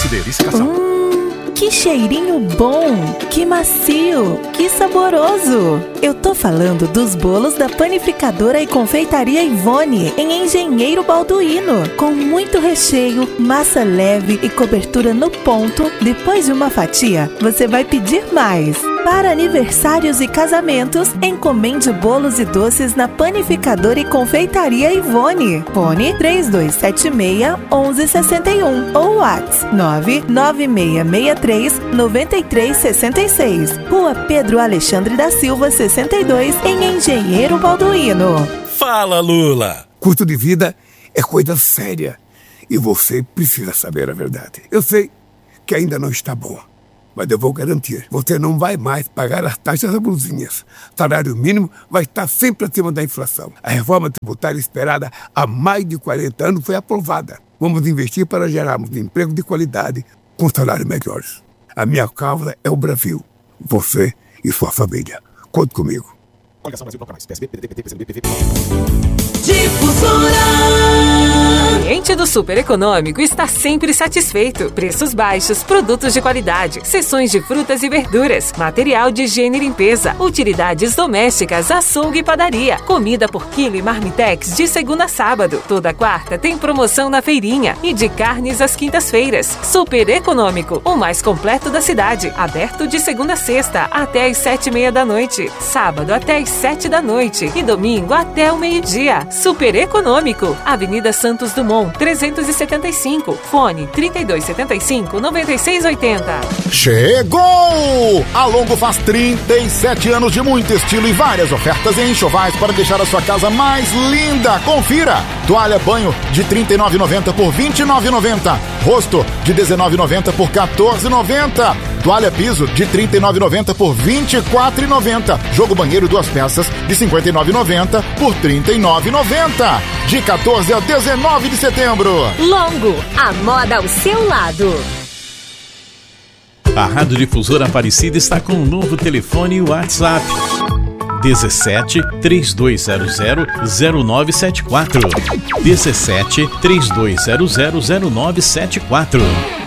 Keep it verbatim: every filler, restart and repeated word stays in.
doce delícia casal. Hum, que cheirinho bom, que macio, que saboroso. Eu tô falando dos bolos da panificadora e confeitaria Ivone, em Engenheiro Balduino, com muito recheio, massa leve e cobertura no ponto. Depois de uma fatia, você vai pedir mais. Para aniversários e casamentos, encomende bolos e doces na panificadora e confeitaria Ivone. Fone três dois sete seis, um um seis um ou WhatsApp nove nove seis seis três nove três seis seis. Rua Pedro Alexandre da Silva, sessenta e dois, em Engenheiro Balduino. Fala, Lula! Custo de vida é coisa séria e você precisa saber a verdade. Eu sei que ainda não está bom, mas eu vou garantir, você não vai mais pagar as taxas abusivas. O salário mínimo vai estar sempre acima da inflação. A reforma tributária esperada há mais de quarenta anos foi aprovada. Vamos investir para gerarmos emprego de qualidade com salários melhores. A minha causa é o Brasil, você e sua família. Conte comigo. Difusora. O cliente do Super Econômico está sempre satisfeito. Preços baixos, produtos de qualidade, seções de frutas e verduras, material de higiene e limpeza, utilidades domésticas, açougue e padaria, comida por quilo e marmitex de segunda a sábado. Toda quarta tem promoção na feirinha e de carnes às quintas-feiras. Super Econômico, o mais completo da cidade. Aberto de segunda a sexta até às sete e meia da noite. Sábado até às sete da noite e domingo até o meio-dia. Super Econômico, Avenida Santos Dumont, trezentos e setenta e cinco, fone trinta e dois setenta e cinco, noventa e seis oitenta. Chegou! A Longo faz trinta e sete anos de muito estilo e várias ofertas em enxovais para deixar a sua casa mais linda. Confira! Toalha banho de trinta e nove reais e noventa centavos por vinte e nove reais e noventa centavos. Rosto de dezenove reais e noventa centavos por quatorze reais e noventa centavos. Toalha piso de trinta e nove reais e noventa centavos por vinte e quatro reais e noventa centavos. Jogo banheiro duas peças de cinquenta e nove reais e noventa centavos por trinta e nove reais e noventa centavos. De quatorze a dezenove de setembro. Longo, a moda ao seu lado. A Rádio Difusora Aparecida está com um novo telefone e WhatsApp. dezessete, três dois zero zero, zero nove sete quatro. dezessete, três dois zero zero, zero nove sete quatro.